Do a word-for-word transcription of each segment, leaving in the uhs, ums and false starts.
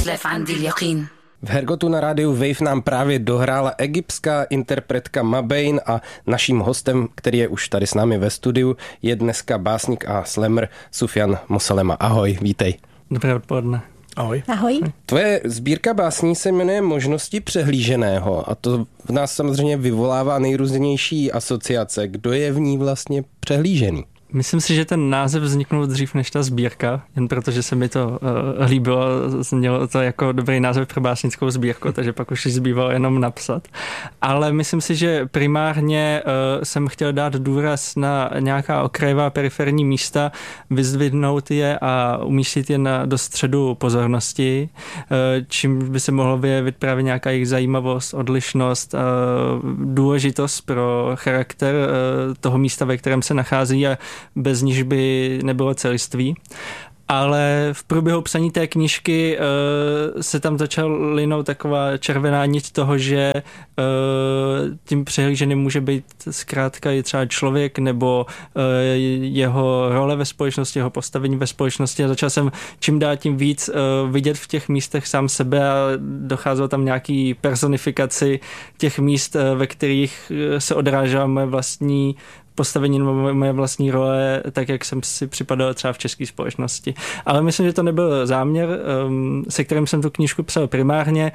تخلف عندي اليقين. V Hergotu na rádiu Wave nám právě dohrála egyptská interpretka Mabein a naším hostem, který je už tady s námi ve studiu, je dneska básník a slammer Sufjan Moselema. Ahoj, vítej. Dobré odpoledne. Ahoj. Ahoj. Tvoje sbírka básní se jmenuje Možnosti přehlíženého a to v nás samozřejmě vyvolává nejrůznější asociace. Kdo je v ní vlastně přehlížený? Myslím si, že ten název vzniknul dřív než ta sbírka, jen protože se mi to uh, líbilo, mělo to jako dobrý název pro básnickou sbírku, takže pak už zbývalo jenom napsat. Ale myslím si, že primárně uh, jsem chtěl dát důraz na nějaká okrajová periferní místa, vyzdvihnout je a umístit je na, do středu pozornosti, uh, čím by se mohlo vyjevit právě nějaká jejich zajímavost, odlišnost, uh, důležitost pro charakter uh, toho místa, ve kterém se nachází a bez níž by nebylo celiství. Ale v průběhu psaní té knížky uh, se tam začal linout taková červená niť toho, že uh, tím přehlíženým může být zkrátka i třeba člověk nebo uh, jeho role ve společnosti, jeho postavení ve společnosti a začal jsem čím dál tím víc uh, vidět v těch místech sám sebe a docházelo tam nějaký personifikaci těch míst, uh, ve kterých se odrážela moje vlastní postavení nebo moje vlastní role, tak jak jsem si připadal třeba v české společnosti. Ale myslím, že to nebyl záměr, se kterým jsem tu knížku psal primárně.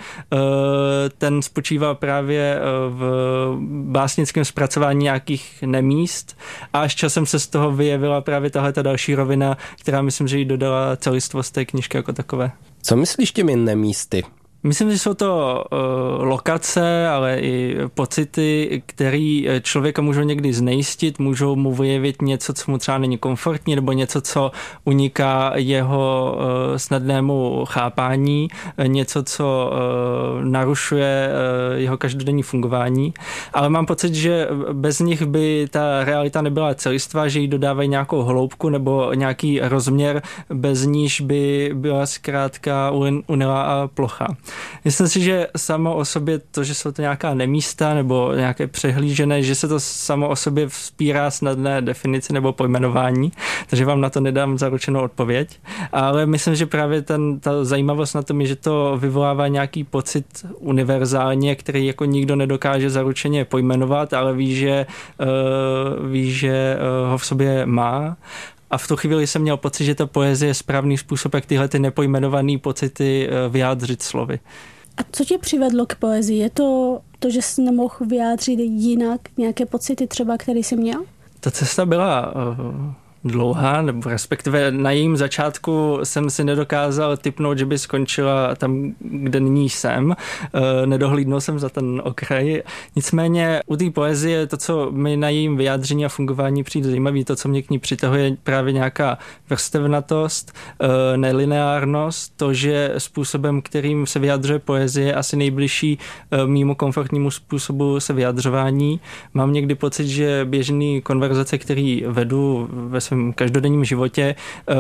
Ten spočíval právě v básnickém zpracování nějakých nemíst a až časem se z toho vyjevila právě tahle ta další rovina, která myslím, že jí dodala celistvost té knížky jako takové. Co myslíš těmi nemísty? Myslím, že jsou to uh, lokace, ale i pocity, které člověka můžou někdy znejistit, můžou mu vyjevit něco, co mu třeba není komfortní, nebo něco, co uniká jeho uh, snadnému chápání, něco, co uh, narušuje uh, jeho každodenní fungování. Ale mám pocit, že bez nich by ta realita nebyla celistvá, že jí dodávají nějakou hloubku nebo nějaký rozměr, bez níž by byla zkrátka unilá a plochá. Myslím si, že samo o sobě to, že jsou to nějaká nemísta nebo nějaké přehlížené, že se to samo o sobě vzpírá snadné definice nebo pojmenování, takže vám na to nedám zaručenou odpověď. Ale myslím, že právě ten, ta zajímavost na tom je, že to vyvolává nějaký pocit univerzálně, který jako nikdo nedokáže zaručeně pojmenovat, ale ví, že, uh, ví, že uh, ho v sobě má. A v tu chvíli jsem měl pocit, že ta poezie je správný způsob, jak tyhle ty nepojmenované pocity vyjádřit slovy. A co tě přivedlo k poezii? Je to to, že jsi nemohl vyjádřit jinak nějaké pocity třeba, které jsi měl? Ta cesta byla uh, dlouhá, nebo respektive na jejím začátku jsem si nedokázal tipnout, že by skončila tam, kde nyní jsem. E, nedohlídnul jsem za ten okraj. Nicméně u té poezie to, co mi na jejím vyjádření a fungování přijde zajímavé, to, co mě k ní přitahuje, právě nějaká vrstevnatost, e, nelineárnost, to, že způsobem, kterým se vyjadřuje poezie, je asi nejbližší e, mýmu komfortnímu způsobu se vyjadřování. Mám někdy pocit, že běžný konverzace, který vedu ve svém každodenním životě,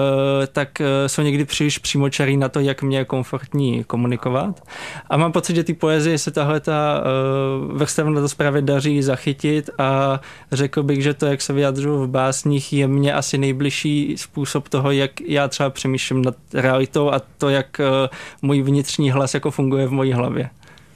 tak jsou někdy příliš přímočarý na to, jak mě je komfortní komunikovat. A mám pocit, že ty poezie se tahle ta vrstevnatost právě daří zachytit a řekl bych, že to, jak se vyjadřuju v básních, je mně asi nejbližší způsob toho, jak já třeba přemýšlím nad realitou a to, jak můj vnitřní hlas jako funguje v mojí hlavě.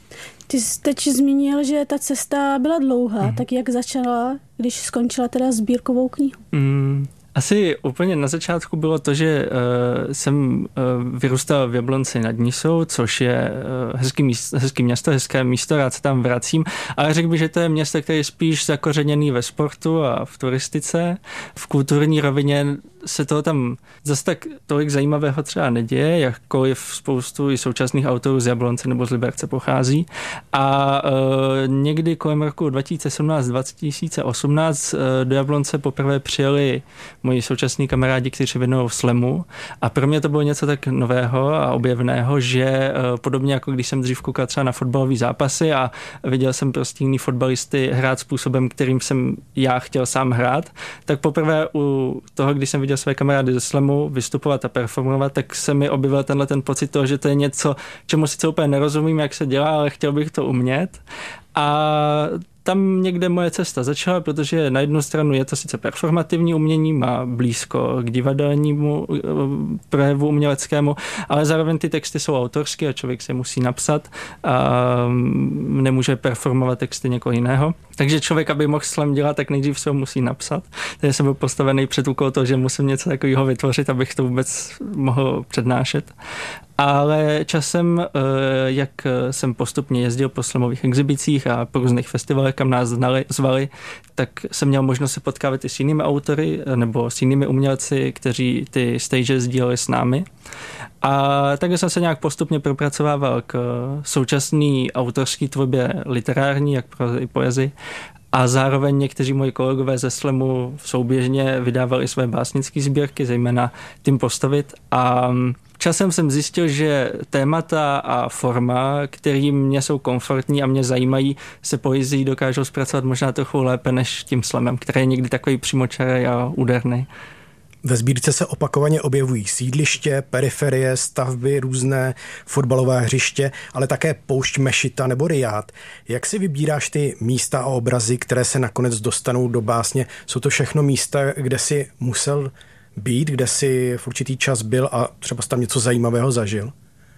Ty jsi teď zmínil, že ta cesta byla dlouhá, mm. tak jak začala, když skončila teda sbírkovou knihu? Mm. Asi úplně na začátku bylo to, že uh, jsem uh, vyrůstal v Jablonci nad Nisou, což je uh, hezký, míst, hezký město, hezké místo, rád se tam vracím, ale řekl bych, že to je město, které je spíš zakořeněný ve sportu a v turistice. V kulturní rovině se toho tam zase tak tolik zajímavého třeba neděje, jakkoliv spoustu i současných autorů z Jablonce nebo z Liberce pochází. A uh, někdy kolem roku dva tisíce sedmnáct dva tisíce osmnáct uh, do Jablonce poprvé přijeli moji současní kamarádi, kteří věnují slemu. A pro mě to bylo něco tak nového a objevného, že uh, podobně jako když jsem dřív koukal třeba na fotbalové zápasy a viděl jsem prostě jiný fotbalisty hrát způsobem, kterým jsem já chtěl sám hrát, tak poprvé u toho, když jsem viděl své kamarády ze slemu vystupovat a performovat, tak se mi objevil tenhle ten pocit toho, že to je něco, čemu sice úplně nerozumím, jak se dělá, ale chtěl bych to umět. A tam někde moje cesta začala, protože na jednu stranu je to sice performativní umění, má blízko k divadelnímu projevu uměleckému, ale zároveň ty texty jsou autorské a člověk se musí napsat a nemůže performovat texty někoho jiného. Takže člověk, aby mohl slam dělat, tak nejdřív se ho musí napsat. Takže jsem byl postavený před úkol toho, že musím něco takového vytvořit, abych to vůbec mohl přednášet. Ale časem, jak jsem postupně jezdil po slamových exhibicích a po různých festivalech, kam nás znali, zvali, tak jsem měl možnost se potkávat i s jinými autory nebo s jinými umělci, kteří ty stage sdíleli s námi. A takže jsem se nějak postupně propracovával k současné autorské tvorbě literární, jak pro i poezii. A zároveň někteří moji kolegové ze slamu souběžně vydávali své básnické sbírky, zejména Tým Postavit. A časem jsem zjistil, že témata a forma, které mě jsou komfortní a mě zajímají, se poezií dokážou zpracovat možná trochu lépe než tím slamem, který je někdy takový přímočarý a úderný. Ve sbírce se opakovaně objevují sídliště, periferie, stavby, různé fotbalové hřiště, ale také poušť Mešita nebo Rijád. Jak si vybíráš ty místa a obrazy, které se nakonec dostanou do básně? Jsou to všechno místa, kde si musel být, kde si v určitý čas byl a třeba tam něco zajímavého zažil?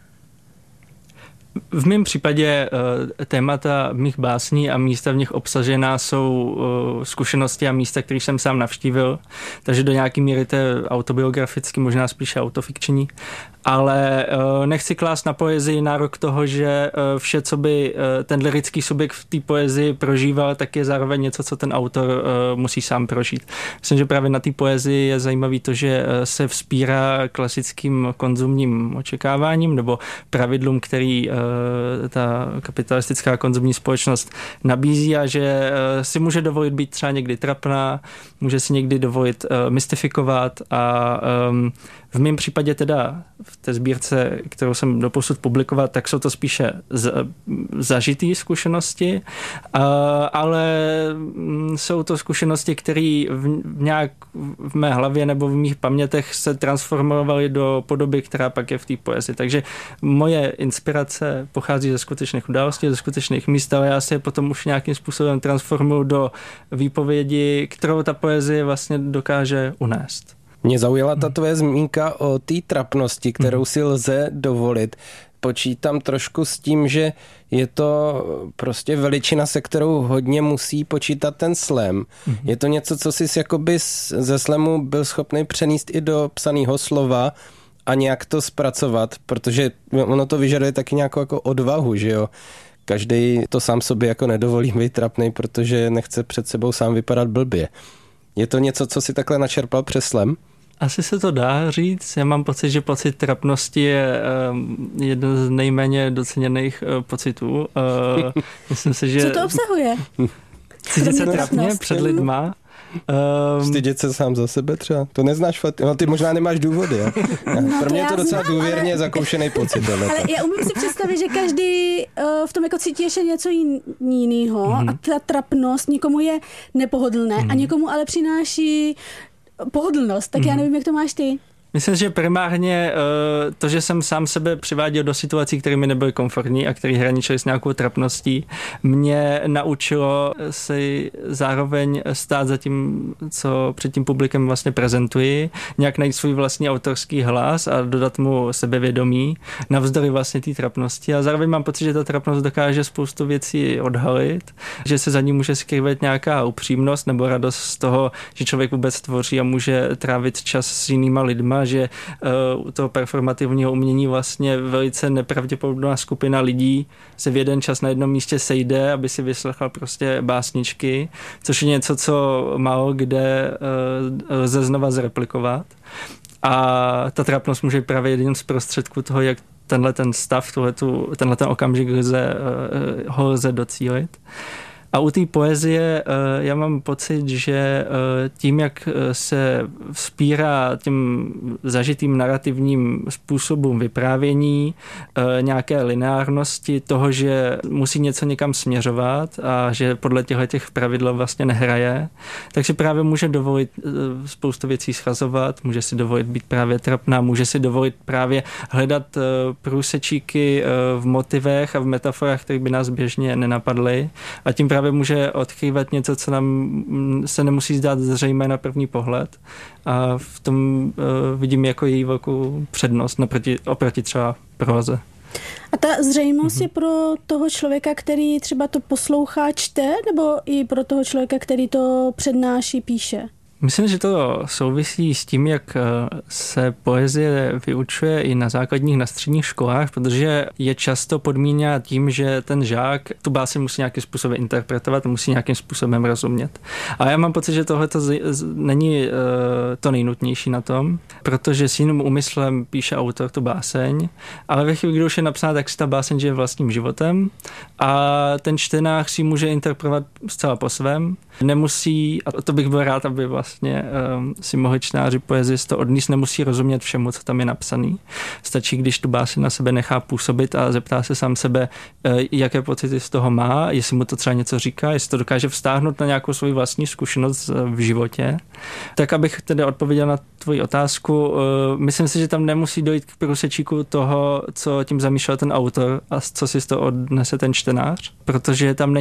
V mém případě témata mých básní a místa v nich obsažená jsou zkušenosti a místa, které jsem sám navštívil, takže do nějaké míry to je autobiograficky, možná spíše autofikční, ale nechci klást na poezii nárok toho, že vše, co by ten lyrický subjekt v té poezii prožíval, tak je zároveň něco, co ten autor musí sám prožít. Myslím, že právě na té poezii je zajímavý to, že se vzpírá klasickým konzumním očekáváním nebo pravidlům, který ta kapitalistická konzumní společnost nabízí a že si může dovolit být třeba někdy trapná, může si někdy dovolit mystifikovat a v mém případě teda v té sbírce, kterou jsem doposud publikoval, tak jsou to spíše z, zažitý zkušenosti, ale jsou to zkušenosti, které v, nějak v mé hlavě nebo v mých pamětech se transformovaly do podoby, která pak je v té poezii. Takže moje inspirace pochází ze skutečných událostí, ze skutečných míst, ale já se je potom už nějakým způsobem transformuju do výpovědi, kterou ta poezie vlastně dokáže unést. Mě zaujala ta tvoje zmínka o té trapnosti, kterou si lze dovolit. Počítám trošku s tím, že je to prostě veličina, se kterou hodně musí počítat ten slam. Je to něco, co jsi jakoby ze slamu byl schopný přenést i do psaného slova a nějak to zpracovat, protože ono to vyžaduje taky nějakou jako odvahu, že jo. Každý to sám sobě jako nedovolí být trapnej, protože nechce před sebou sám vypadat blbě. Je to něco, co si takhle načerpal přes slam? Asi se to dá říct. Já mám pocit, že pocit trapnosti je uh, jeden z nejméně doceněných uh, pocitů. Uh, myslím si, že... Co to obsahuje? Cítit se trapně před lidma. Um, Stydět se sám za sebe třeba? To neznáš, Faty? No ty možná nemáš důvody. Ja? No, Pro mě je to docela znám, důvěrně ale... zakoušený pocit. Ale já umím si představit, že každý uh, v tom jako cítí ještě něco jiného mm-hmm. a ta trapnost někomu je nepohodlné mm-hmm. a někomu ale přináší pohodlnost. Tak mm-hmm. já nevím, jak to máš ty. Myslím, že primárně to, že jsem sám sebe přiváděl do situací, které mi nebyly komfortní a které hraničily s nějakou trapností, mě naučilo si zároveň stát za tím, co před tím publikem vlastně prezentuji, nějak najít svůj vlastní autorský hlas a dodat mu sebevědomí navzdory vlastně té trapnosti. A zároveň mám pocit, že ta trapnost dokáže spoustu věcí odhalit, že se za ní může skrývat nějaká upřímnost nebo radost z toho, že člověk vůbec tvoří a může trávit čas s jinýma lidma, že uh, u toho performativního umění vlastně velice nepravděpodobná skupina lidí se v jeden čas na jednom místě sejde, aby si vyslechla prostě básničky, což je něco, co málo kde uh, lze znova zreplikovat. A ta trapnost může být právě jedním z prostředků toho, jak tenhle ten stav, tuhletu, tenhle ten okamžik lze, uh, ho lze docílit. A u té poezie já mám pocit, že tím, jak se vzpírá tím zažitým narrativním způsobům vyprávění, nějaké lineárnosti toho, že musí něco někam směřovat a že podle těchto pravidel vlastně nehraje, tak si právě může dovolit spoustu věcí schazovat, může si dovolit být právě trapná, může si dovolit právě hledat průsečíky v motivech a v metaforách, které by nás běžně nenapadly a tím právě právě může odkrývat něco, co nám se nemusí zdát zřejmé na první pohled. A v tom uh, vidím jako její velkou přednost naproti, oproti třeba proze. A ta zřejmost mm-hmm. je pro toho člověka, který třeba to poslouchá, čte, nebo i pro toho člověka, který to přednáší, píše? Myslím, že to souvisí s tím, jak se poezie vyučuje i na základních, na středních školách, protože je často podmíněna tím, že ten žák tu báseň musí nějakým způsobem interpretovat, musí nějakým způsobem rozumět. A já mám pocit, že tohle není to nejnutnější na tom, protože s jiným úmyslem píše autor tu báseň, ale ve chvíli, kdy už je napsaná, tak si ta báseň žije vlastním životem a ten čtenář si může interpretovat zcela po svém. Nemusí, a to bych byl rád, aby vlastně um, si mohli čtenáři poezie z toho odníst, nemusí rozumět všemu, co tam je napsaný. Stačí, když tu báseň na sebe nechá působit a zeptá se sám sebe, uh, jaké pocity z toho má, jestli mu to třeba něco říká, jestli to dokáže vztáhnout na nějakou svou vlastní zkušenost v životě. Tak abych tedy odpověděl na tvoji otázku, uh, myslím si, že tam nemusí dojít k průsečíku toho, co tím zamýšlel ten autor a co si z toho odnese ten čtenář, protože tam